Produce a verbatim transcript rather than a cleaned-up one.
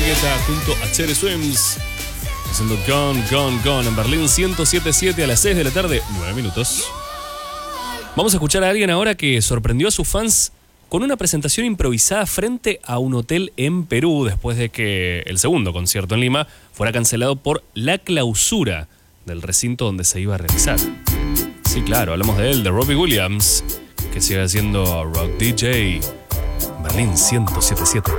Guetta junto a Cherry Swims. Haciendo Gone, Gone, Gone en Berlín ciento siete punto siete a las seis de la tarde, nueve minutos. Vamos a escuchar a alguien ahora que sorprendió a sus fans con una presentación improvisada frente a un hotel en Perú después de que el segundo concierto en Lima fuera cancelado por la clausura del recinto donde se iba a realizar. Sí, claro, hablamos de él, de Robbie Williams, que sigue haciendo Rock D J. Berlín ciento siete punto siete.